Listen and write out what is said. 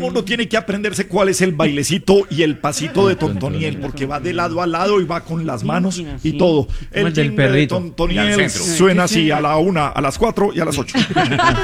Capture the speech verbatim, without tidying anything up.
mundo tiene que aprenderse cuál es el bailecito y el pasito de Tontoniel, porque va de lado a lado y va con las manos y todo. El el del timbre de perrito. Tontoniel suena así a la una, a las cuatro y a las ocho.